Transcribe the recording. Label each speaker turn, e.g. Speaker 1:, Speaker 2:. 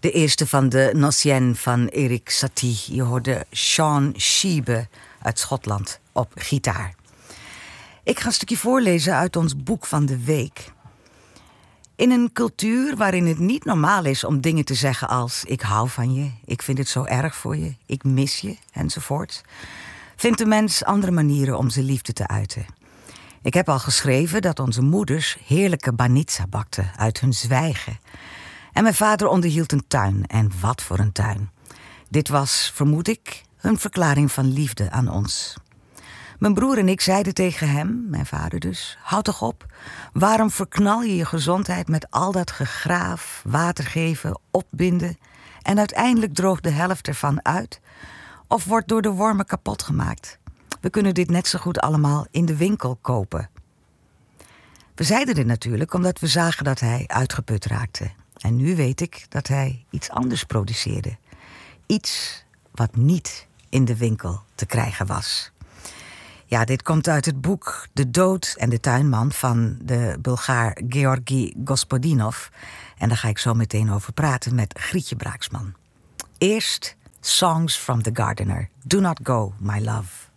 Speaker 1: De eerste van de Nocien van Erik Satie. Je hoorde Sean Sheebe uit Schotland op gitaar. Ik ga een stukje voorlezen uit ons boek van de week. In een cultuur waarin het niet normaal is om dingen te zeggen als ik hou van je, ik vind het zo erg voor je, ik mis je, enzovoort, vindt de mens andere manieren om zijn liefde te uiten. Ik heb al geschreven dat onze moeders heerlijke banitsa bakten uit hun zwijgen. En mijn vader onderhield een tuin, en wat voor een tuin. Dit was, vermoed ik, een verklaring van liefde aan ons. Mijn broer en ik zeiden tegen hem, mijn vader dus, houd toch op. Waarom verknal je je gezondheid met al dat gegraaf, water geven, opbinden en uiteindelijk droogt de helft ervan uit of wordt door de wormen kapot gemaakt? We kunnen dit net zo goed allemaal in de winkel kopen. We zeiden dit natuurlijk omdat we zagen dat hij uitgeput raakte. En nu weet ik dat hij iets anders produceerde. Iets wat niet in de winkel te krijgen was. Ja, dit komt uit het boek De Dood en de Tuinman van de Bulgaar Georgi Gospodinov. En daar ga ik zo meteen over praten met Grietje Braaksman. Eerst Songs from the Gardener. Do Not Go, My Love.